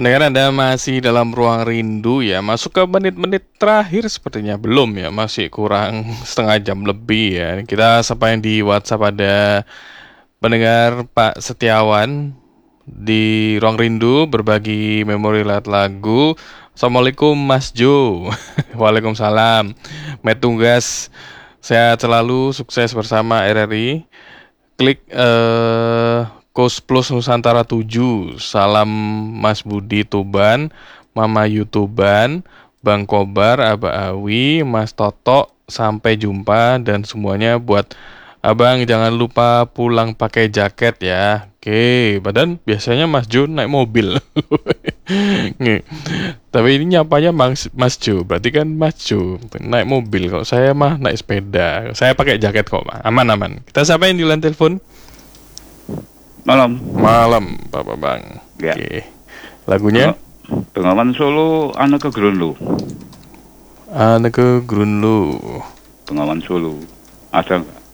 Pendengar Anda masih dalam ruang rindu ya. Masuk ke menit-menit terakhir sepertinya belum ya. Masih kurang setengah jam lebih ya. Kita sapa yang di WhatsApp ada pendengar Pak Setiawan di ruang rindu berbagi memori lewat lagu. Assalamualaikum Mas Jo. Waalaikumsalam. Metunggas sehat selalu, sukses bersama RRI. Klik Kos Plus Nusantara 7. Salam Mas Budi Tuban, Mama Yutuban, Bang Kobar, Aba Awi, Mas Toto. Sampai jumpa dan semuanya buat Abang jangan lupa pulang pakai jaket ya. Oke, badan biasanya Mas Jo naik mobil. Nih, tapi ini nyapanya Mas Jo, berarti kan Mas Jo naik mobil. Kalau saya mah naik sepeda. Saya pakai jaket kok, Pak. Aman-aman. Kita siapa yang di line telepon? Malam. Malam, Bapak Bang. Ya. Oke. Lagunya? Bengawan Solo, anak ke Grunlo. Anak ke Grunlo. Bengawan Solo. Ada nggak?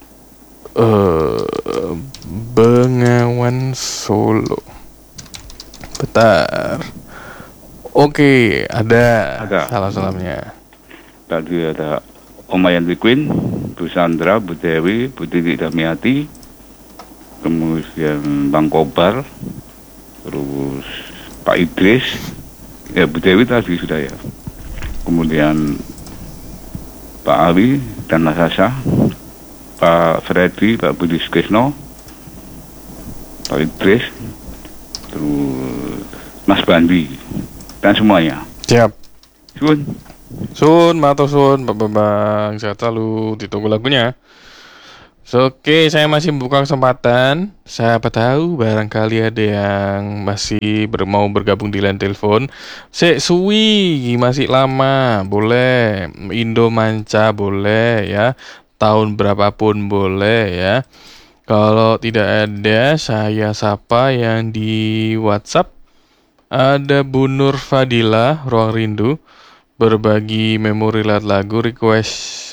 Bengawan Solo. Bentar. Oke, ada. Salam-salamnya. Tadi ada Omayanti Queen, Bu Sandra, Bu Dewi, Bu Titi Damiati, kemudian Bang Kobar, terus Pak Idris, ya Bu Dewi tadi sudah ya. Kemudian Pak Ali dan Mas Sasa, Pak Freddy, Pak Budi Sukesno, Pak Idris, terus Mas Bandi dan semuanya. Siap. Sun, matur sun, Bapak Bang. Sehat selalu, ditunggu lagunya. Oke, saya masih membuka kesempatan. Siapa tahu barangkali ada yang masih mau bergabung di line telepon. Suwi masih lama, boleh. Indo Manca boleh ya. Tahun berapapun boleh ya. Kalau tidak ada, saya sapa yang di WhatsApp. Ada Bu Nur Fadila, Ruang Rindu. Berbagi memori lewat lagu, request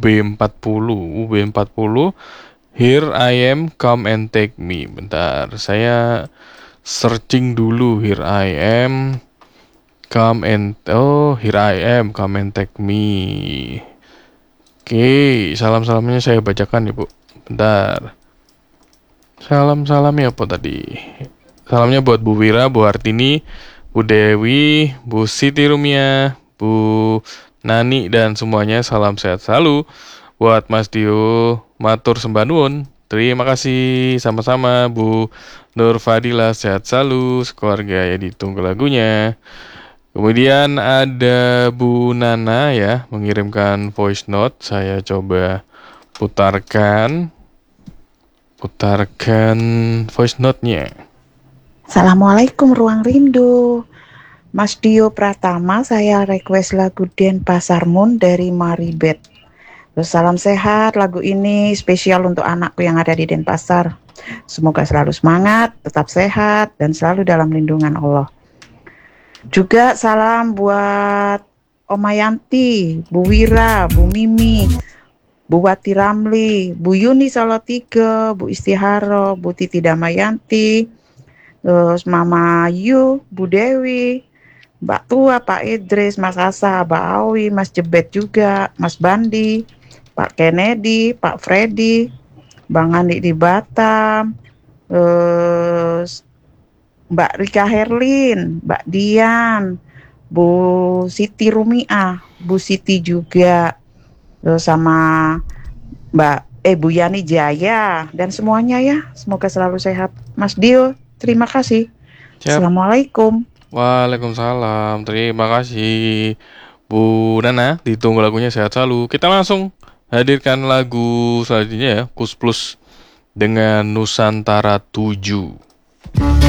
UB40 Here I Am, Come and Take Me. Bentar, saya searching dulu. Here I Am, Come and Here I Am, Come and Take Me. Oke, salam-salamnya saya bacakan ya Bu. Bentar, salamnya apa tadi? Salamnya buat Bu Wira, Bu Hartini, Bu Dewi, Bu Siti Rumia, Bu Nani dan semuanya. Salam sehat selalu. Buat Mas Dio, matur sembah nuwun. Terima kasih, sama-sama Bu Nur Fadila, sehat selalu sekeluarga ya, ditunggu lagunya. Kemudian ada Bu Nana ya, mengirimkan voice note. Saya coba putarkan voice note-nya. Assalamualaikum Ruang Rindu. Mas Dio Pratama, saya request lagu Denpasar Moon dari Maribeth. Terus salam sehat, lagu ini spesial untuk anakku yang ada di Denpasar. Semoga selalu semangat, tetap sehat, dan selalu dalam lindungan Allah. Juga salam buat Oma Yanti, Bu Wira, Bu Mimi, Bu Wati Ramli, Bu Yuni Salotiga, Bu Istiharo, Bu Titi Damayanti, terus Mama Yu, Bu Dewi, Mbak Tua, Pak Idris, Mas Asa, Mbak Awi, Mas Jebet juga, Mas Bandi, Pak Kennedy, Pak Freddy, Bang Andi di Batam, terus Mbak Rika Herlin, Mbak Dian, Bu Siti Rumiah, Bu Siti juga, terus sama Bu Yani Jaya, dan semuanya ya, semoga selalu sehat. Mas Dio, terima kasih. Siap. Assalamualaikum. Waalaikumsalam, terima kasih Bu Nana, ditunggu lagunya, sehat selalu. Kita langsung hadirkan lagu selanjutnya ya, Kus Plus dengan Nusantara 7.